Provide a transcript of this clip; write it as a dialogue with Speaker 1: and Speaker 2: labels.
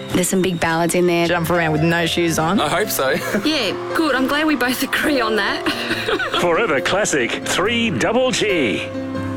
Speaker 1: There's some big ballads in there.
Speaker 2: Jump around with no shoes on.
Speaker 3: I hope so.
Speaker 4: Yeah, good. I'm glad we both agree on that.
Speaker 5: Forever Classic 3 Double G.